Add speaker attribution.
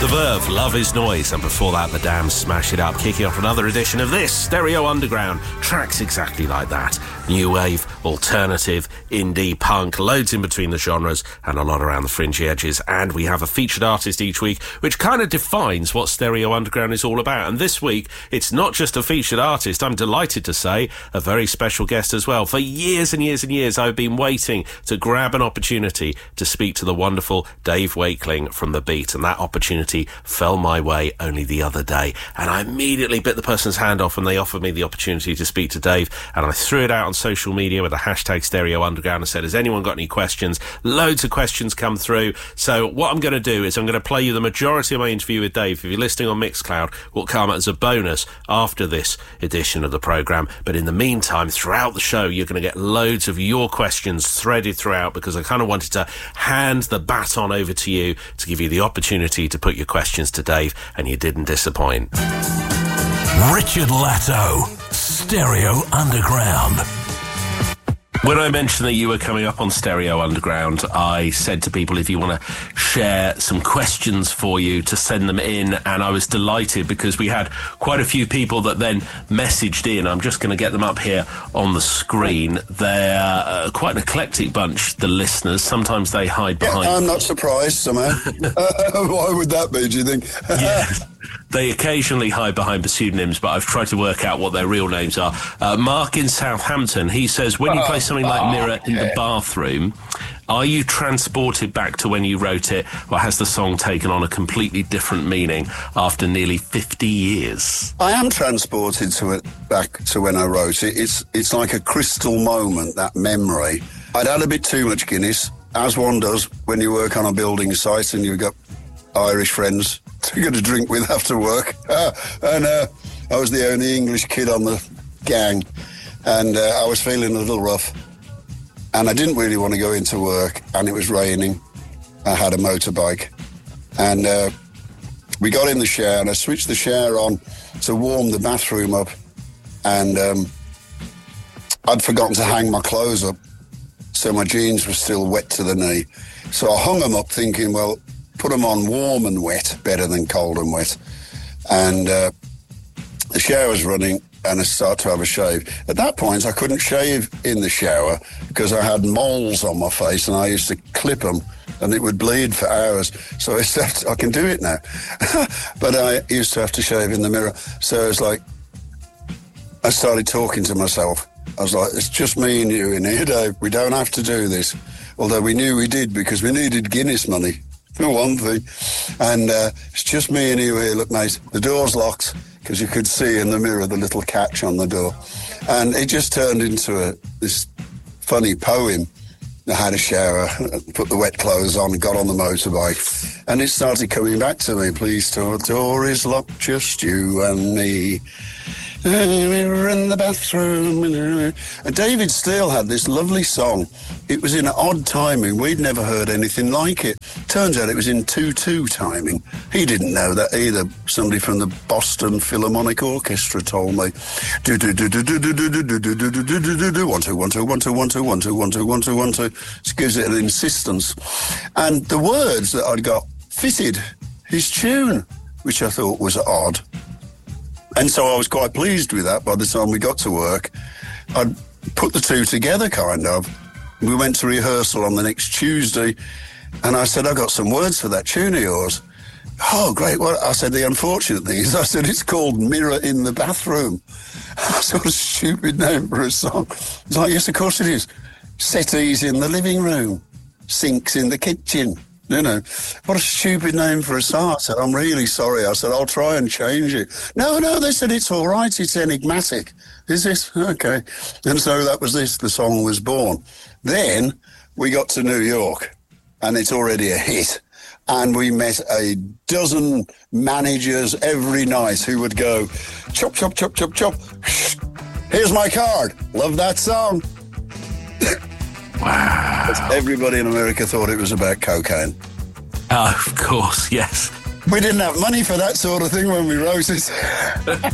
Speaker 1: The Verve, Love Is Noise, and before that, The Damned, Smash It Up, kicking off another edition of this, Stereo Underground. Tracks exactly like that. New wave, alternative, indie, punk, loads in between the genres, and a lot around the fringy edges. And we have a featured artist each week, which kind of defines what Stereo Underground is all about. And this week, it's not just a featured artist, I'm delighted to say, a very special guest as well. For years and years and years, I've been waiting to grab an opportunity to speak to the wonderful Dave Wakeling from The Beat, and that opportunity fell my way only the other day, and I immediately bit the person's hand off when they offered me the opportunity to speak to Dave, and I threw it out on social media with the hashtag Stereo Underground and said, has anyone got any questions? Loads of questions come through, so what I'm going to do is I'm going to play you the majority of my interview with Dave. If you're listening on Mixcloud, will come as a bonus after this edition of the programme, but in the meantime, throughout the show, you're going to get loads of your questions threaded throughout, because I kind of wanted to hand the baton over to you to give you the opportunity to put your questions to Dave, and you didn't disappoint.
Speaker 2: Richard Latto, Stereo Underground.
Speaker 1: When I mentioned that you were coming up on Stereo Underground, I said to people, if you want to share some questions for you, to send them in, and I was delighted because we had quite a few people that then messaged in. I'm just going to get them up here on the screen. They're quite an eclectic bunch, the listeners. Sometimes they hide behind...
Speaker 3: I'm not surprised somehow. Why would that be, do you think?
Speaker 1: Yes. They occasionally hide behind pseudonyms, but I've tried to work out what their real names are. Mark in Southampton, he says, when you play something like Mirror in the bathroom, are you transported back to when you wrote it, or has the song taken on a completely different meaning after nearly 50 years?
Speaker 3: I am transported to it back to when I wrote it. It's like a crystal moment, that memory. I'd had a bit too much Guinness, as one does when you work on a building site and you've got Irish friends to get a drink with after work. And I was the only English kid on the gang, and I was feeling a little rough. And I didn't really want to go into work, and it was raining. I had a motorbike. And we got in the shower, and I switched the shower on to warm the bathroom up. And I'd forgotten to hang my clothes up, so my jeans were still wet to the knee. So I hung them up thinking, well, put them on warm and wet, better than cold and wet. And the shower's running, and I start to have a shave. At that point, I couldn't shave in the shower because I had moles on my face, and I used to clip them, and it would bleed for hours. So I can do it now. But I used to have to shave in the mirror. So it's like, I started talking to myself. I was like, it's just me and you in here, Dave. We don't have to do this. Although we knew we did, because we needed Guinness money, for one thing. And it's just me and you here. Look, mate, the door's locked, because you could see in the mirror the little catch on the door. And it just turned into this funny poem. I had a shower, put the wet clothes on, got on the motorbike, and it started coming back to me. Please, the door is locked, just you and me. We're in the bathroom. And David Steele had this lovely song. It was in odd timing. We'd never heard anything like it. Turns out it was in 2/2 timing. He didn't know that either. Somebody from the Boston Philharmonic Orchestra told me. Do do do do do do do do do do do do do do do 1 2 1 2 1 2 1 2 1 2 1 2 1 2 1 2. It gives it an insistence. And the words that I'd got fitted his tune, which I thought was odd. And so I was quite pleased with that. By the time we got to work, I'd put the two together, kind of. We went to rehearsal on the next Tuesday, and I said, I've got some words for that tune of yours. Oh, great. Well, I said, the unfortunate thing is, I said, it's called Mirror in the Bathroom. Sort of stupid name for a song. It's like, yes, of course it is. Settees in the living room, sinks in the kitchen. You know, what a stupid name for a song. I said, I'm really sorry. I said, I'll try and change it. No, they said, it's all right. It's enigmatic. Is this? Okay. And so that was this. The song was born. Then we got to New York, and it's already a hit. And we met a dozen managers every night who would go, chop, chop, chop, chop, chop. Here's my card. Love that song.
Speaker 1: Wow.
Speaker 3: Everybody in America thought it was about cocaine.
Speaker 1: Of course, yes.
Speaker 3: We didn't have money for that sort of thing when we wrote it.